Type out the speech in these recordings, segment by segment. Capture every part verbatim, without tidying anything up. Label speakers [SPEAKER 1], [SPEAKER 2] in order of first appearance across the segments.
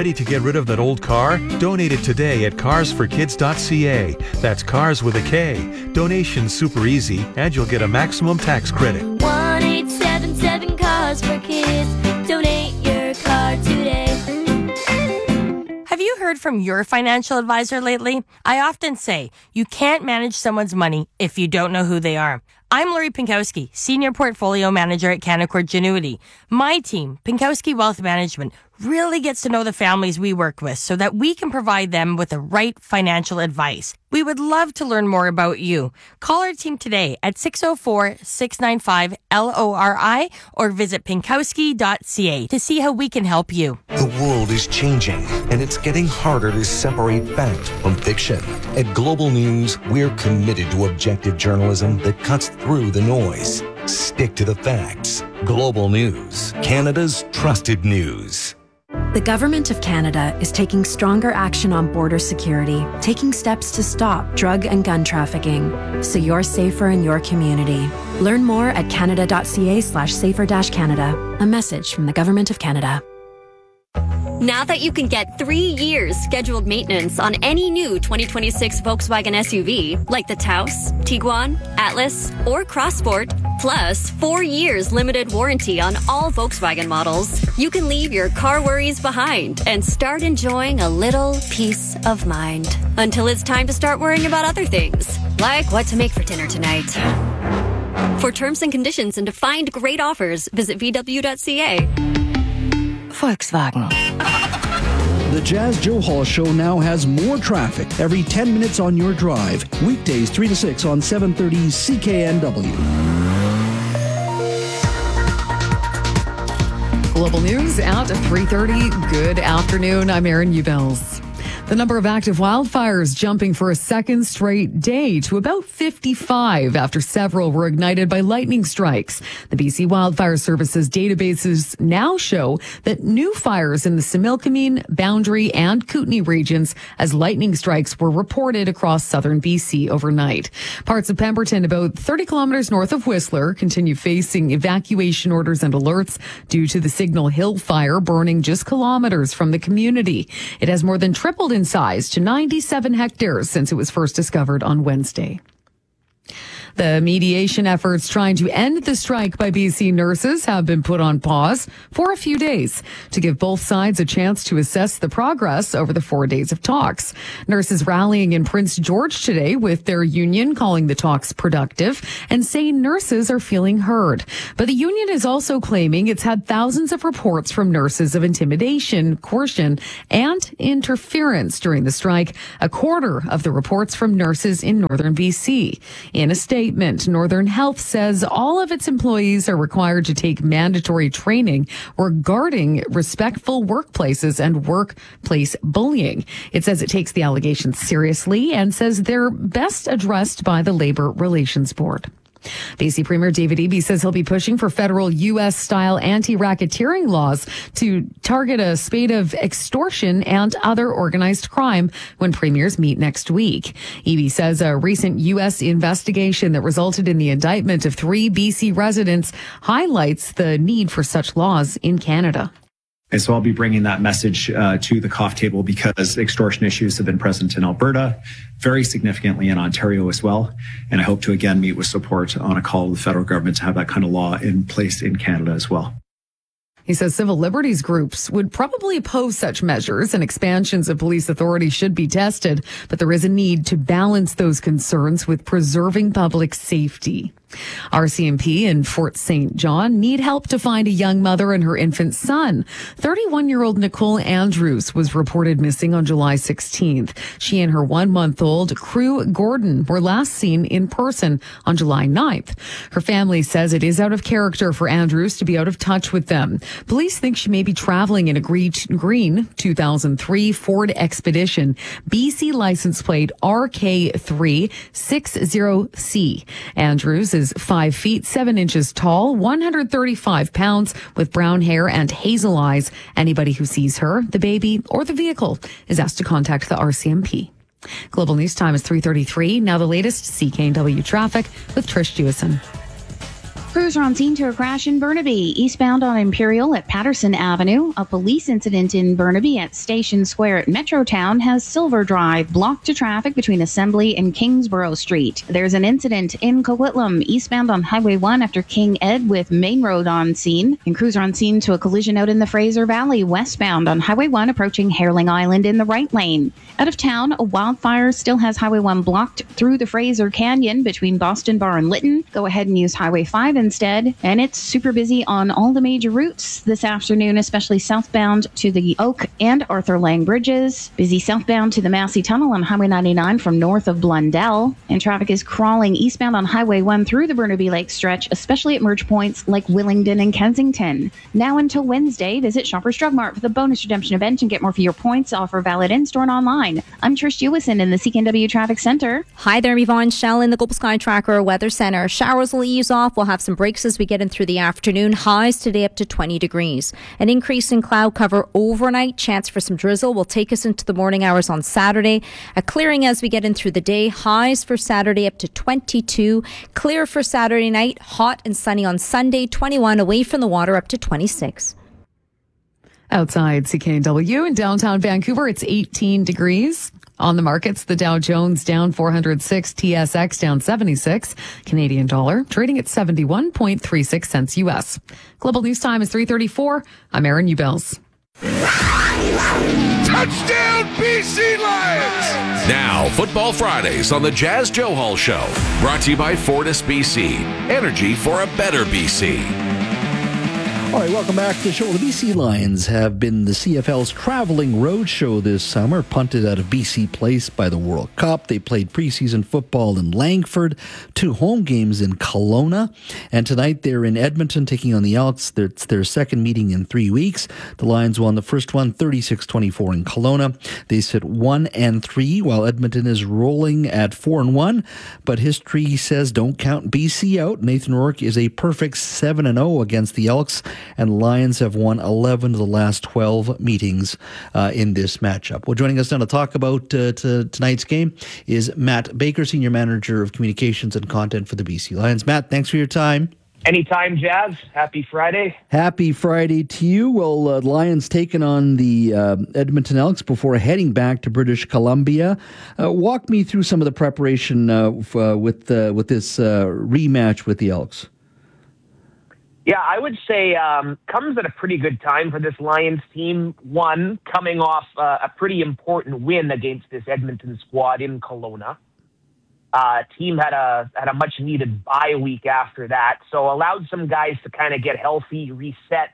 [SPEAKER 1] Ready to get rid of that old car? Donate it today at cars for kids dot c a. That's cars with a K. Donation's super easy, and you'll get a maximum tax credit.
[SPEAKER 2] one eight seven seven Cars for Kids. Donate your car today.
[SPEAKER 3] Have you heard from your financial advisor lately? I often say, you can't manage someone's money if you don't know who they are. I'm Lori Pinkowski, Senior Portfolio Manager at Canaccord Genuity. My team, Pinkowski Wealth Management, really gets to know the families we work with so that we can provide them with the right financial advice. We would love to learn more about you. Call our team today at six oh four, six nine five, L O R I or visit pinkowski dot c a to see how we can help you.
[SPEAKER 4] The world is changing, and it's getting harder to separate fact from fiction. At Global News, we're committed to objective journalism that cuts through the noise. Stick to the facts. Global News, Canada's trusted news.
[SPEAKER 5] The Government of Canada is taking stronger action on border security, taking steps to stop drug and gun trafficking, so you're safer in your community. Learn more at canada.ca slash safer dash Canada. A message from the Government of Canada.
[SPEAKER 6] Now that you can get three years scheduled maintenance on any new twenty twenty-six Volkswagen S U V, like the Taos, Tiguan, Atlas, or Crossport, plus four years limited warranty on all Volkswagen models, you can leave your car worries behind and start enjoying a little peace of mind. Until it's time to start worrying about other things, like what to make for dinner tonight. For terms and conditions and to find great offers, visit v w dot c a.
[SPEAKER 7] Volkswagen.
[SPEAKER 8] The Jazz Joe Hall Show now has more traffic every ten minutes on your drive. Weekdays three to six on seven thirty C K N W.
[SPEAKER 7] Global News at three thirty. Good afternoon. I'm Erin Ubels. The number of active wildfires jumping for a second straight day to about fifty-five after several were ignited by lightning strikes. The B C Wildfire Services databases now show that new fires in the Similkameen, Boundary, and Kootenay regions as lightning strikes were reported across southern B C overnight. Parts of Pemberton, about thirty kilometers north of Whistler, continue facing evacuation orders and alerts due to the Signal Hill fire burning just kilometers from the community. It has more than tripled in size to ninety-seven hectares since it was first discovered on Wednesday. The mediation efforts trying to end the strike by B C nurses have been put on pause for a few days to give both sides a chance to assess the progress over the four days of talks. Nurses rallying in Prince George today with their union calling the talks productive and saying nurses are feeling heard. But the union is also claiming it's had thousands of reports from nurses of intimidation, coercion, and interference during the strike, a quarter of the reports from nurses in northern B C. In a statement, Northern Health says all of its employees are required to take mandatory training regarding respectful workplaces and workplace bullying. It says it takes the allegations seriously and says they're best addressed by the Labor Relations Board. B C Premier David Eby says he'll be pushing for federal U S-style anti-racketeering laws to target a spate of extortion and other organized crime when premiers meet next week. Eby says a recent U S investigation that resulted in the indictment of three B C residents highlights the need for such laws in Canada.
[SPEAKER 9] And so I'll be bringing that message uh, to the coffee table because extortion issues have been present in Alberta, very significantly in Ontario as well. And I hope to again meet with support on a call with the federal government to have that kind of law in place in Canada as well.
[SPEAKER 7] He says civil liberties groups would probably oppose such measures and expansions of police authority should be tested, but there is a need to balance those concerns with preserving public safety. R C M P in Fort Saint John need help to find a young mother and her infant son. thirty-one-year-old Nicole Andrews was reported missing on July sixteenth. She and her one-month-old Crew Gordon were last seen in person on July ninth. Her family says it is out of character for Andrews to be out of touch with them. Police think she may be traveling in a green two thousand three Ford Expedition, B C license plate R K three sixty C. Andrews is five feet, seven inches tall, one hundred thirty-five pounds, with brown hair and hazel eyes. Anybody who sees her, the baby, or the vehicle is asked to contact the R C M P. Global News Time is three thirty-three. Now the latest C K N W traffic with Trish Jewison.
[SPEAKER 10] Crews are on scene to a crash in Burnaby, eastbound on Imperial at Patterson Avenue. A police incident in Burnaby at Station Square at Metrotown has Silver Drive blocked to traffic between Assembly and Kingsborough Street. There's an incident in Coquitlam, eastbound on Highway one after King Ed with Main Road on scene. And crews are on scene to a collision out in the Fraser Valley, westbound on Highway one approaching Hareling Island in the right lane. Out of town, a wildfire still has Highway one blocked through the Fraser Canyon between Boston Bar and Lytton. Go ahead and use Highway five instead. And it's super busy on all the major routes this afternoon, especially southbound to the Oak and Arthur Lang bridges. Busy southbound to the Massey Tunnel on Highway ninety-nine from north of Blundell. And traffic is crawling eastbound on Highway one through the Burnaby Lake stretch, especially at merge points like Willingdon and Kensington. Now until Wednesday, visit Shoppers Drug Mart for the bonus redemption event and get more for your points. Offer valid in-store and online. I'm Trish Jewison in the C K N W Traffic Center.
[SPEAKER 11] Hi there, I'm Yvonne Shell in the Global Sky Tracker Weather Center. Showers will ease off. We'll have some breaks as we get in through the afternoon. Highs today up to twenty degrees. An increase in cloud cover overnight. Chance for some drizzle will take us into the morning hours on Saturday. A clearing as we get in through the day. Highs for Saturday up to twenty-two. Clear for Saturday night. Hot and sunny on Sunday. twenty-one away from the water up to twenty-six.
[SPEAKER 7] Outside C K N W in downtown Vancouver, it's eighteen degrees. On the markets, the Dow Jones down four hundred six, T S X down seventy-six, Canadian dollar trading at seventy-one point three six cents U S. Global News Time is three thirty-four. I'm Erin Ubels.
[SPEAKER 12] Touchdown B C Lions! Now, Football Fridays on the Jazz Joe Hall Show. Brought to you by Fortis B C. Energy for a better B C.
[SPEAKER 8] All right, welcome back to the show. The B C Lions have been the C F L's traveling roadshow this summer, punted out of B C Place by the World Cup. They played preseason football in Langford, two home games in Kelowna, and tonight they're in Edmonton taking on the Elks. It's their second meeting in three weeks. The Lions won the first one thirty-six twenty-four in Kelowna. They sit one and three, while Edmonton is rolling at four and one. But history says don't count B C out. Nathan Rourke is a perfect seven and zero against the Elks, and Lions have won eleven of the last twelve meetings uh, in this matchup. Well, joining us now to talk about uh, to tonight's game is Matt Baker, Senior Manager of Communications and Content for the B C Lions. Matt, thanks for your time.
[SPEAKER 13] Anytime, Jazz. Happy Friday.
[SPEAKER 8] Happy Friday to you. Well, uh, Lions taking on the uh, Edmonton Elks before heading back to British Columbia. Uh, walk me through some of the preparation uh, f- uh, with uh, with this uh, rematch with the Elks.
[SPEAKER 13] Yeah, I would say um, comes at a pretty good time for this Lions team. One, coming off uh, a pretty important win against this Edmonton squad in Kelowna. Uh, team had a had a much needed bye week after that, so allowed some guys to kind of get healthy, reset,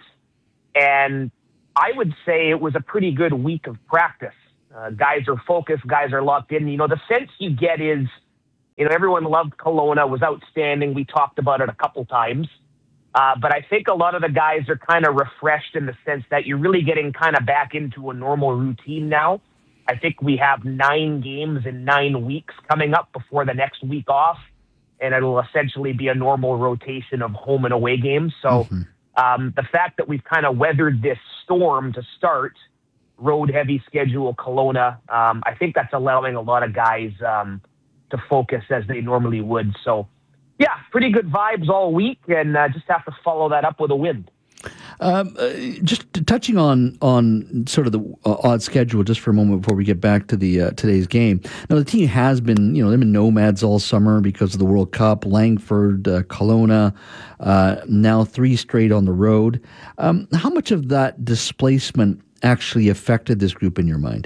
[SPEAKER 13] and I would say it was a pretty good week of practice. Uh, guys are focused, guys are locked in. You know, the sense you get is, you know, everyone loved Kelowna, was outstanding. We talked about it a couple times. Uh, but I think a lot of the guys are kind of refreshed in the sense that you're really getting kind of back into a normal routine now. I think we have nine games in nine weeks coming up before the next week off, and it'll essentially be a normal rotation of home and away games. So mm-hmm. um, the fact that we've kind of weathered this storm to start, road-heavy schedule, Kelowna, um, I think that's allowing a lot of guys um, to focus as they normally would. So, yeah, pretty good vibes all week, and uh, just have to follow that up with a win.
[SPEAKER 8] Um, uh, just touching on on sort of the uh, odd schedule just for a moment before we get back to the uh, today's game. Now, the team has been, you know, they've been nomads all summer because of the World Cup, Langford, uh, Kelowna, uh, now three straight on the road. Um, how much of that displacement actually affected this group in your mind?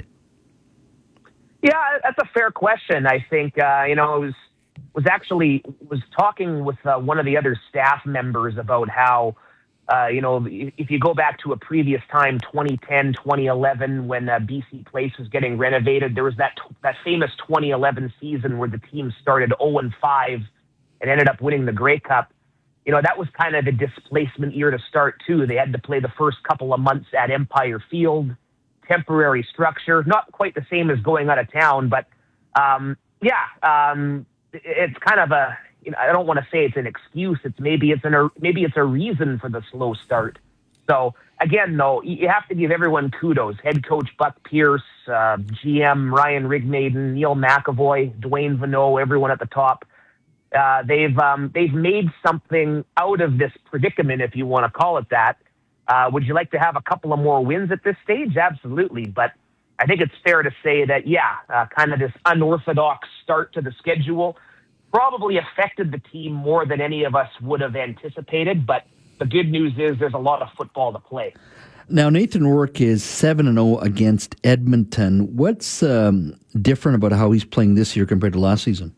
[SPEAKER 13] Yeah, that's a fair question. I think, uh, you know, it was, was actually was talking with uh, one of the other staff members about how, Uh, you know, if you go back to a previous time, twenty ten, twenty eleven, when uh, B C Place was getting renovated, there was that that famous twenty eleven season where the team started oh and five and ended up winning the Grey Cup. You know, that was kind of the displacement year to start, too. They had to play the first couple of months at Empire Field, temporary structure, not quite the same as going out of town, but, um, yeah, um, it's kind of a... You know, I don't want to say it's an excuse. It's maybe it's an maybe it's a reason for the slow start. So again, though, you have to give everyone kudos. Head coach Buck Pierce, uh, G M Ryan Rignaden, Neil McAvoy, Dwayne Vanneau, everyone at the top. Uh, they've um, they've made something out of this predicament, if you want to call it that. Uh, would you like to have a couple of more wins at this stage? Absolutely. But I think it's fair to say that, yeah, uh, kind of this unorthodox start to the schedule probably affected the team more than any of us would have anticipated. But the good news is there's a lot of football to play.
[SPEAKER 8] Now, Nathan Rourke is seven and oh against Edmonton. What's um, different about how he's playing this year compared to last season?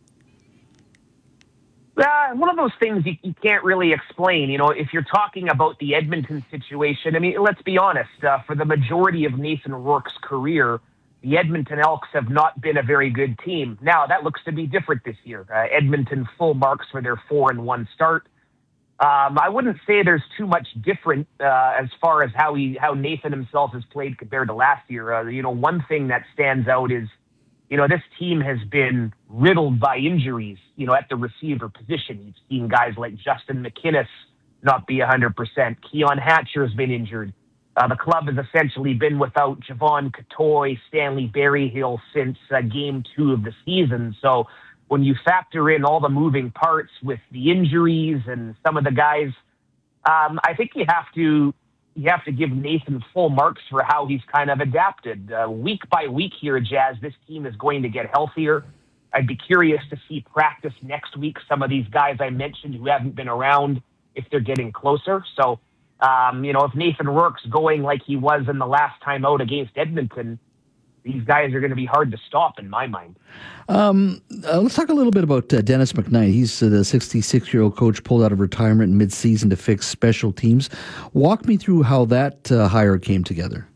[SPEAKER 13] Uh, one of those things you, you can't really explain. You know, if you're talking about the Edmonton situation, I mean, let's be honest. Uh, for the majority of Nathan Rourke's career, the Edmonton Elks have not been a very good team. Now, that looks to be different this year. Uh, Edmonton full marks for their four and one start. Um, I wouldn't say there's too much different uh, as far as how he, how Nathan himself has played compared to last year. Uh, you know, one thing that stands out is, you know, this team has been riddled by injuries, you know, at the receiver position. You've seen guys like Justin McInnes not be one hundred percent. Keon Hatcher has been injured. Uh, the club has essentially been without Javon Catoy, Stanley Berryhill since uh, game two of the season. So when you factor in all the moving parts with the injuries and some of the guys, um, I think you have to you have to give Nathan full marks for how he's kind of adapted. Uh, week by week here, Jazz, this team is going to get healthier. I'd be curious to see practice next week. Some of these guys I mentioned who haven't been around, if they're getting closer. So, um, you know, if Nathan Rourke's going like he was in the last time out against Edmonton, these guys are going to be hard to stop in my mind.
[SPEAKER 8] Um, uh, let's talk a little bit about uh, Dennis McKnight. He's uh, the sixty-six-year-old coach pulled out of retirement in mid-season to fix special teams. Walk me through how that uh, hire came together.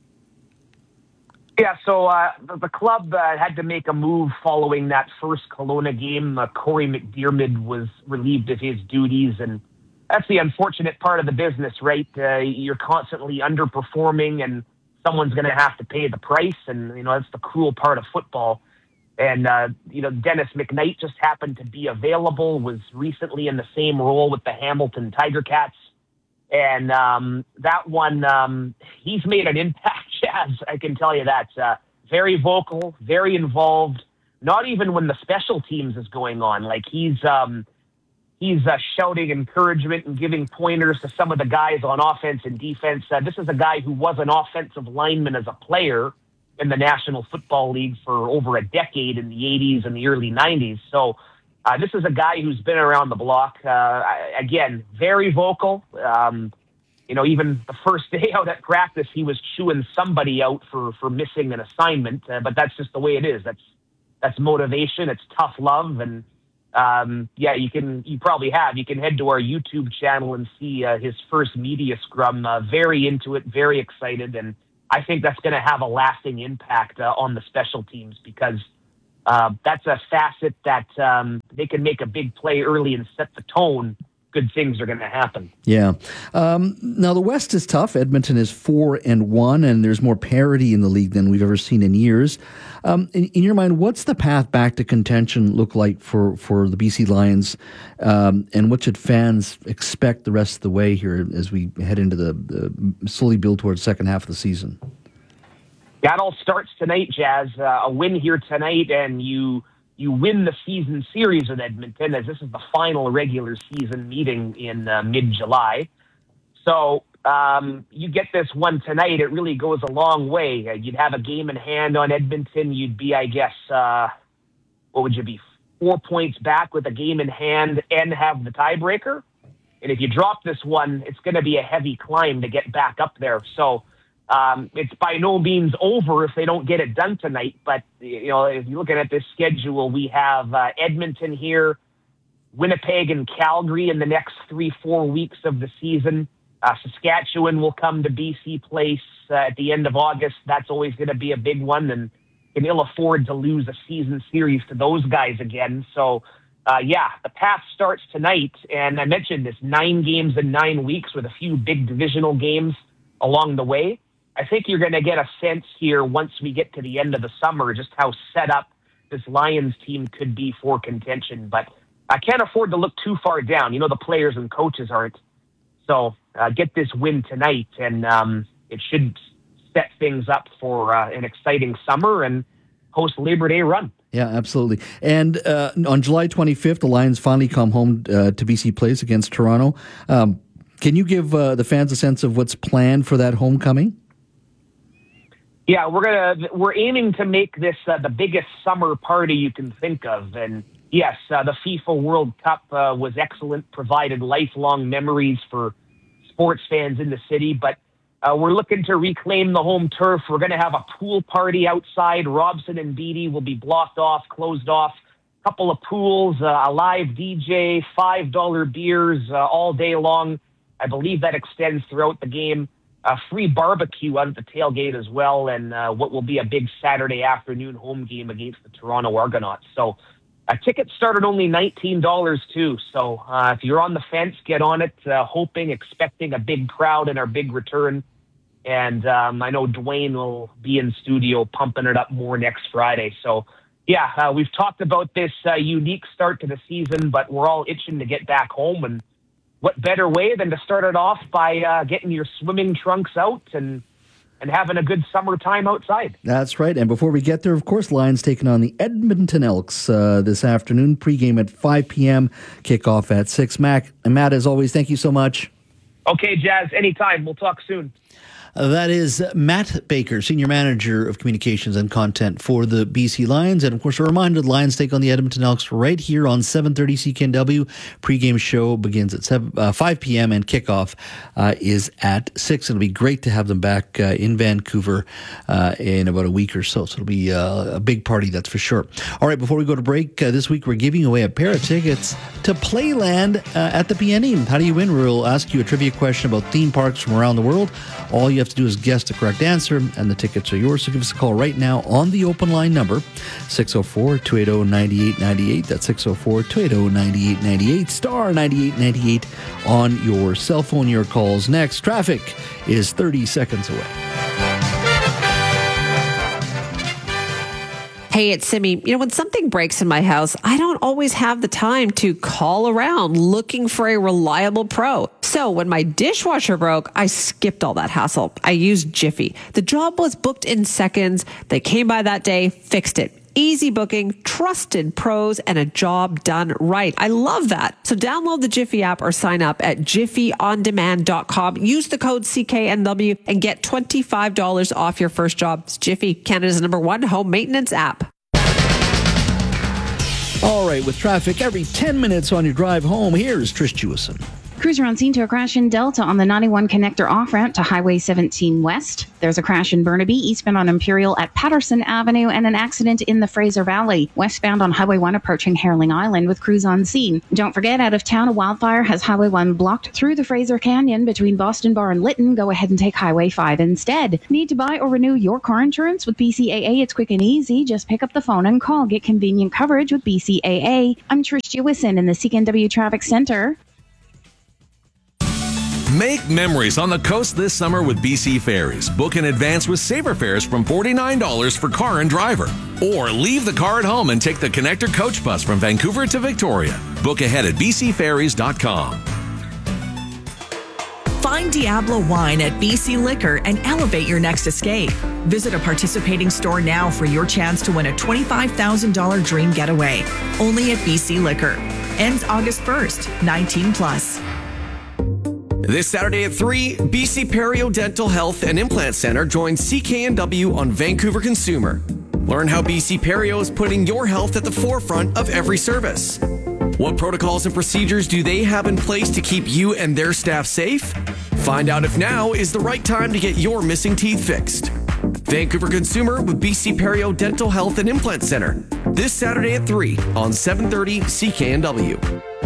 [SPEAKER 13] Yeah, so uh, the, the club uh, had to make a move following that first Kelowna game. Uh, Corey McDermott was relieved of his duties, and that's the unfortunate part of the business, right? Uh, you're constantly underperforming, and someone's going to have to pay the price, and, you know, that's the cruel part of football. And, uh, you know, Dennis McKnight just happened to be available, was recently in the same role with the Hamilton Tiger Cats. And um, that one, um, he's made an impact, Jazz, I can tell you that. Uh, very vocal, very involved, not even when the special teams is going on. Like, he's... Um, He's uh, shouting encouragement and giving pointers to some of the guys on offense and defense. Uh, this is a guy who was an offensive lineman as a player in the National Football League for over a decade in the eighties and the early nineties. So uh, this is a guy who's been around the block. Uh, again, very vocal. Um, you know, even the first day out at practice, he was chewing somebody out for, for missing an assignment. Uh, but that's just the way it is. That's that's motivation. It's tough love. And Um, yeah, you can, you probably have, you can head to our YouTube channel and see uh, his first media scrum. Uh, very into it, very excited. And I think that's going to have a lasting impact uh, on the special teams because uh, that's a facet that um, they can make a big play early and set the tone. Good things are going to happen.
[SPEAKER 8] Yeah. Um, now the West is tough. Edmonton is four and one, and there's more parity in the league than we've ever seen in years. Um, in, in your mind, what's the path back to contention look like for, for the B C Lions? Um, and what should fans expect the rest of the way here as we head into the, the slowly build towards the second half of the season?
[SPEAKER 13] That all starts tonight, Jazz. Uh, a win here tonight, and you you win the season series with Edmonton, as this is the final regular season meeting in uh, mid-July. So um, you get this one tonight, it really goes a long way. Uh, you'd have a game in hand on Edmonton. You'd be, I guess, uh, what would you be, four points back with a game in hand and have the tiebreaker? And if you drop this one, it's going to be a heavy climb to get back up there. So Um, it's by no means over if they don't get it done tonight. But, you know, if you're looking at this schedule, we have uh, Edmonton here, Winnipeg and Calgary in the next three, four weeks of the season. Uh, Saskatchewan will come to B C Place uh, at the end of August. That's always going to be a big one, and can ill afford to lose a season series to those guys again. So, uh, yeah, the path starts tonight. And I mentioned this, nine games in nine weeks with a few big divisional games along the way. I think you're going to get a sense here once we get to the end of the summer just how set up this Lions team could be for contention. But I can't afford to look too far down. You know, the players and coaches aren't. So uh, get this win tonight, and um, it should set things up for uh, an exciting summer and post-Labor Day run.
[SPEAKER 8] Yeah, absolutely. And uh, on July twenty-fifth, the Lions finally come home uh, to B C Place against Toronto. Um, can you give uh, the fans a sense of what's planned for that homecoming?
[SPEAKER 13] Yeah, we're gonna we're aiming to make this uh, the biggest summer party you can think of. And yes, uh, the FIFA World Cup uh, was excellent, provided lifelong memories for sports fans in the city. But uh, we're looking to reclaim the home turf. We're going to have a pool party outside. Robson and Beatty will be blocked off, closed off. A couple of pools, uh, a live D J, five dollar beers uh, all day long. I believe that extends throughout the game. A free barbecue out at the tailgate as well, and uh, what will be a big Saturday afternoon home game against the Toronto Argonauts. So uh, tickets start at only nineteen dollars too. So uh, if you're on the fence, get on it, uh, hoping, expecting a big crowd in our big return. And um, I know Dwayne will be in studio pumping it up more next Friday. So yeah, uh, we've talked about this uh, unique start to the season, but we're all itching to get back home. And what better way than to start it off by uh, getting your swimming trunks out and and having a good summertime outside.
[SPEAKER 8] That's right. And before we get there, of course, Lions taking on the Edmonton Elks uh, this afternoon. Pregame at five p.m., kickoff at six. Mac, and Matt, as always, thank you so much.
[SPEAKER 13] Okay, Jazz, anytime. We'll talk soon.
[SPEAKER 8] Uh, that is Matt Baker, Senior Manager of Communications and Content for the B C Lions. And, of course, a reminder, the Lions take on the Edmonton Elks right here on seven thirty C K N W. Pre-game show begins at seven, uh, five p.m. and kickoff uh, is at six. It'll be great to have them back uh, in Vancouver uh, in about a week or so. So it'll be uh, a big party, that's for sure. All right, before we go to break, uh, this week we're giving away a pair of tickets to Playland uh, at the P N E. How do you win? We'll ask you a trivia question about theme parks from around the world. All you have to do is guess the correct answer, and the tickets are yours. So give us a call right now on the open line number, six oh four, two eight oh, nine eight nine eight. That's six oh four, two eight oh, nine eight nine eight, star ninety-eight ninety-eight on your cell phone. Your calls next. Traffic is thirty seconds away.
[SPEAKER 14] Hey, it's Simi. You know, when something breaks in my house, I don't always have the time to call around looking for a reliable pro. So when my dishwasher broke, I skipped all that hassle. I used Jiffy. The job was booked in seconds. They came by that day, fixed it. Easy booking, trusted pros, and a job done right. I love that. So download the Jiffy app or sign up at jiffy on demand dot com. Use the code C K N W and get twenty-five dollars off your first job. It's Jiffy, Canada's number one home maintenance app.
[SPEAKER 8] All right, with traffic every ten minutes on your drive home, here's Trish Jewison.
[SPEAKER 10] Cruiser on scene to a crash in Delta on the ninety-one connector off-ramp to Highway seventeen West. There's a crash in Burnaby, eastbound on Imperial at Patterson Avenue, and an accident in the Fraser Valley, westbound on Highway one approaching Herling Island with crews on scene. Don't forget, out of town, a wildfire has Highway one blocked through the Fraser Canyon between Boston Bar and Lytton. Go ahead and take Highway five instead. Need to buy or renew your car insurance with B C A A? It's quick and easy. Just pick up the phone and call. Get convenient coverage with B C A A. I'm Trish Jewison in the C K N W Traffic Center.
[SPEAKER 12] Make memories on the coast this summer with B C Ferries. Book in advance with saver fares from forty-nine dollars for car and driver. Or leave the car at home and take the Connector Coach Bus from Vancouver to Victoria. Book ahead at b c ferries dot com.
[SPEAKER 15] Find Diablo Wine at B C Liquor and elevate your next escape. Visit a participating store now for your chance to win a twenty-five thousand dollars dream getaway. Only at B C Liquor. Ends August first. nineteen plus.
[SPEAKER 16] This Saturday at three, B C Perio Dental Health and Implant Center joins C K N W on Vancouver Consumer. Learn how B C Perio is putting your health at the forefront of every service. What protocols and procedures do they have in place to keep you and their staff safe? Find out if now is the right time to get your missing teeth fixed. Vancouver Consumer with B C Perio Dental Health and Implant Center. This Saturday at three on seven thirty C K N W.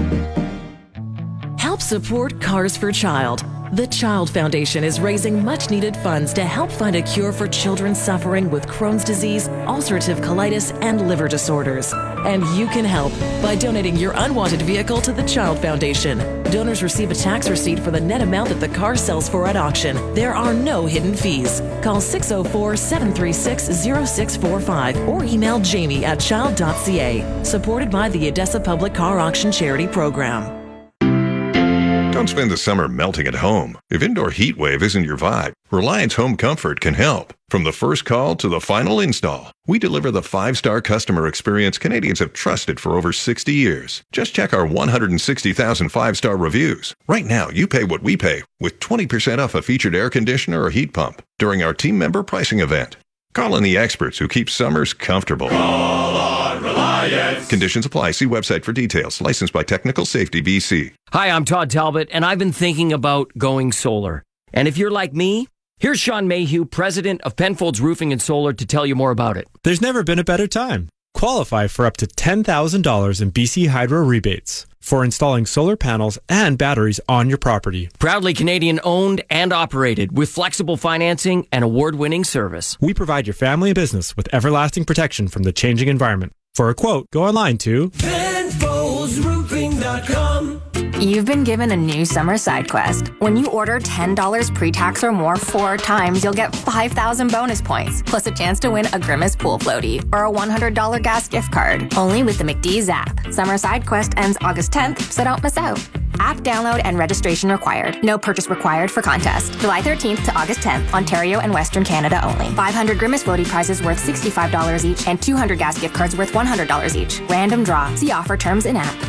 [SPEAKER 17] Help support Cars for Child. The Child Foundation is raising much-needed funds to help find a cure for children suffering with Crohn's disease, ulcerative colitis, and liver disorders. And you can help by donating your unwanted vehicle to the Child Foundation. Donors receive a tax receipt for the net amount that the car sells for at auction. There are no hidden fees. Call six oh four, seven three six, oh six four five or email jamie at child dot c a. Supported by the Odessa Public Car Auction Charity Program.
[SPEAKER 18] Don't spend the summer melting at home. If indoor heat wave isn't your vibe, Reliance Home Comfort can help. From the first call to the final install, we deliver the five-star customer experience Canadians have trusted for over sixty years. Just check our one hundred sixty thousand five-star reviews. Right now, you pay what we pay with twenty percent off a featured air conditioner or heat pump during our team member pricing event. Call in the experts who keep summers comfortable.
[SPEAKER 19] Call on Reliance.
[SPEAKER 18] Conditions apply. See website for details. Licensed by Technical Safety B C.
[SPEAKER 20] Hi, I'm Todd Talbot, and I've been thinking about going solar. And if you're like me, here's Sean Mayhew, president of Penfolds Roofing and Solar, to tell you more about it.
[SPEAKER 21] There's never been a better time. Qualify for up to ten thousand dollars in B C Hydro rebates for installing solar panels and batteries on your property.
[SPEAKER 20] Proudly Canadian owned and operated with flexible financing and award-winning service.
[SPEAKER 21] We provide your family and business with everlasting protection from the changing environment. For a quote, go online to
[SPEAKER 19] Penfolds Roofing dot com.
[SPEAKER 22] You've been given a new summer side quest. When you order ten dollars pre-tax or more four times, you'll get five thousand bonus points, plus a chance to win a Grimace pool floaty or a one hundred dollars gas gift card. Only with the McDee's app. Summer side quest ends August tenth, so don't miss out. App download and registration required. No purchase required for contest. July thirteenth to August tenth, Ontario and Western Canada only. five hundred Grimace floaty prizes worth sixty-five dollars each and two hundred gas gift cards worth one hundred dollars each. Random draw. See offer terms in app.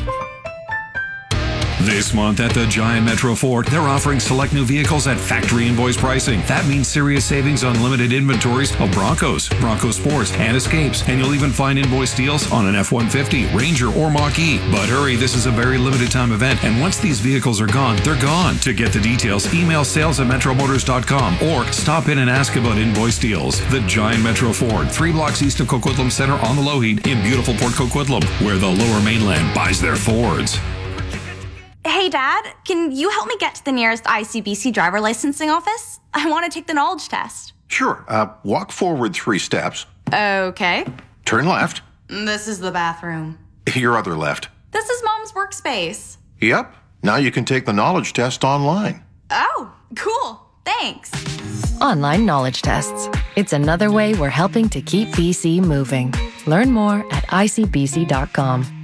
[SPEAKER 23] This month at the Giant Metro Ford, they're offering select new vehicles at factory invoice pricing. That means serious savings on limited inventories of Broncos, Bronco Sports, and Escapes. And you'll even find invoice deals on an F one fifty, Ranger, or Mach-E. But hurry, this is a very limited time event, and once these vehicles are gone, they're gone. To get the details, email sales at metro motors dot com or stop in and ask about invoice deals. The Giant Metro Ford, three blocks east of Coquitlam Center on the Lougheed in beautiful Port Coquitlam, where the Lower Mainland buys their Fords.
[SPEAKER 24] Hey, Dad, can you help me get to the nearest I C B C driver licensing office? I want to take the knowledge test.
[SPEAKER 25] Sure. Uh, walk forward three steps.
[SPEAKER 24] Okay.
[SPEAKER 25] Turn left.
[SPEAKER 24] This is the bathroom.
[SPEAKER 25] Your other left.
[SPEAKER 24] This is Mom's workspace.
[SPEAKER 25] Yep. Now you can take the knowledge test online.
[SPEAKER 24] Oh, cool. Thanks.
[SPEAKER 26] Online knowledge tests. It's another way we're helping to keep B C moving. Learn more at I C B C dot com.